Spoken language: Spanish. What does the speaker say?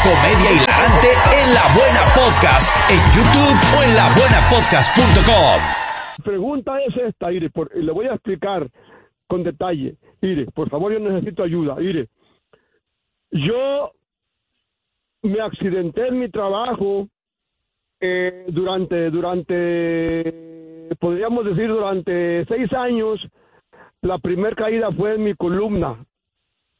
comedia hilarante en La Buena Podcast, en YouTube o en labuenapodcast.com. Pregunta es esta, Ire, le voy a explicar con detalle. Ire, por favor, yo necesito ayuda. Ire, yo me accidenté en mi trabajo podríamos decir, durante 6 años. La primera caída fue en mi columna.